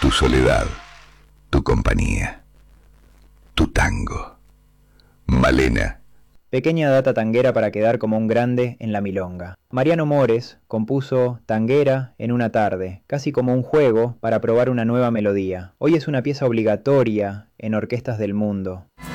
tu soledad, tu compañía, tu tango. Malena. Pequeña data tanguera para quedar como un grande en la milonga. Mariano Mores compuso Tanguera en una tarde, casi como un juego para probar una nueva melodía. Hoy es una pieza obligatoria en orquestas del mundo.